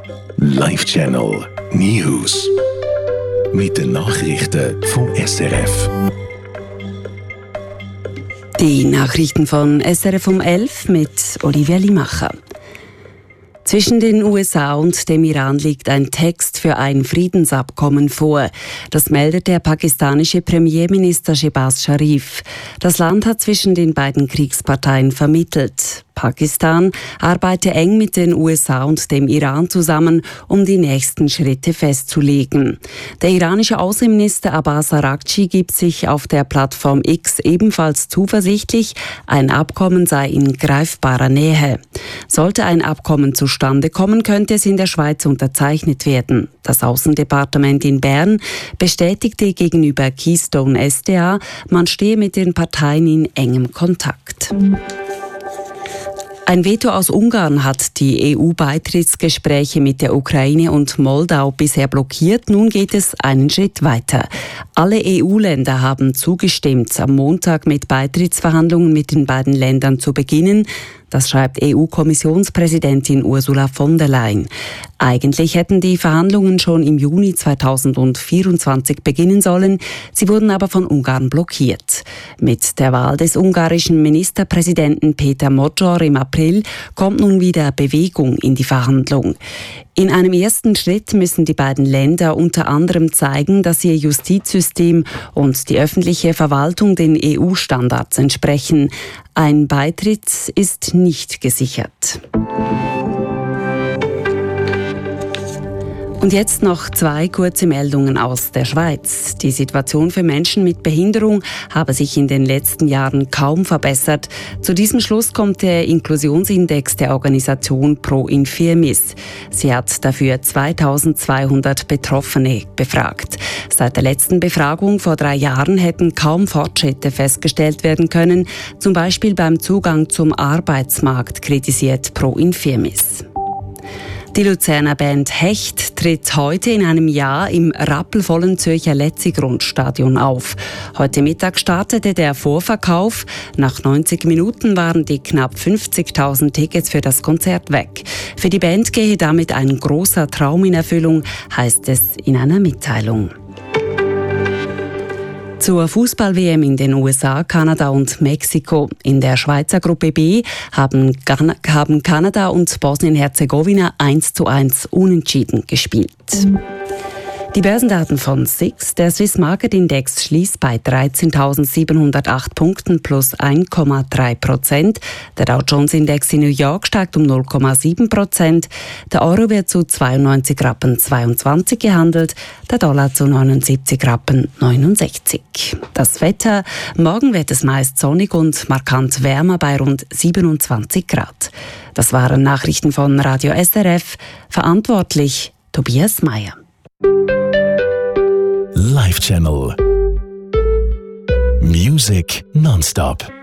Live Channel News. Mit den Nachrichten vom SRF. Die Nachrichten von SRF um 11 mit Olivia Limacher. Zwischen den USA und dem Iran liegt ein Text für ein Friedensabkommen vor. Das meldet der pakistanische Premierminister Shehbaz Sharif. Das Land hat zwischen den beiden Kriegsparteien vermittelt. Pakistan arbeite eng mit den USA und dem Iran zusammen, um die nächsten Schritte festzulegen. Der iranische Außenminister Abbas Araghchi gibt sich auf der Plattform X ebenfalls zuversichtlich, ein Abkommen sei in greifbarer Nähe. Sollte ein Abkommen zustande kommen, könnte es in der Schweiz unterzeichnet werden. Das Außendepartement in Bern bestätigte gegenüber Keystone SDA, man stehe mit den Parteien in engem Kontakt. Ein Veto aus Ungarn hat die EU-Beitrittsgespräche mit der Ukraine und Moldau bisher blockiert. Nun geht es einen Schritt weiter. Alle EU-Länder haben zugestimmt, am Montag mit Beitrittsverhandlungen mit den beiden Ländern zu beginnen. Das schreibt EU-Kommissionspräsidentin Ursula von der Leyen. Eigentlich hätten die Verhandlungen schon im Juni 2024 beginnen sollen. Sie wurden aber von Ungarn blockiert. Mit der Wahl des ungarischen Ministerpräsidenten Péter Magyar im April kommt nun wieder Bewegung in die Verhandlung. In einem ersten Schritt müssen die beiden Länder unter anderem zeigen, dass ihr Justizsystem und die öffentliche Verwaltung den EU-Standards entsprechen. Ein Beitritt ist nicht gesichert. Und jetzt noch 2 kurze Meldungen aus der Schweiz. Die Situation für Menschen mit Behinderung habe sich in den letzten Jahren kaum verbessert. Zu diesem Schluss kommt der Inklusionsindex der Organisation Pro Infirmis. Sie hat dafür 2200 Betroffene befragt. Seit der letzten Befragung vor 3 Jahren hätten kaum Fortschritte festgestellt werden können, zum Beispiel beim Zugang zum Arbeitsmarkt, kritisiert Pro Infirmis. Die Luzerner Band Hecht tritt heute in einem Jahr im rappelvollen Zürcher Letzigrund-Stadion auf. Heute Mittag startete der Vorverkauf. Nach 90 Minuten waren die knapp 50.000 Tickets für das Konzert weg. Für die Band gehe damit ein großer Traum in Erfüllung, heißt es in einer Mitteilung. Zur Fußball-WM in den USA, Kanada und Mexiko. In der Schweizer Gruppe B haben Kanada und Bosnien-Herzegowina 1:1 unentschieden gespielt. Die Börsendaten von SIX. Der Swiss Market Index schließt bei 13.708 Punkten plus 1,3%. Der Dow Jones Index in New York steigt um 0,7%. Der Euro wird zu 92,22 Rappen gehandelt. Der Dollar zu 79,69 Rappen. Das Wetter. Morgen wird es meist sonnig und markant wärmer bei rund 27 Grad. Das waren Nachrichten von Radio SRF. Verantwortlich Tobias Meyer. Live Channel Music nonstop.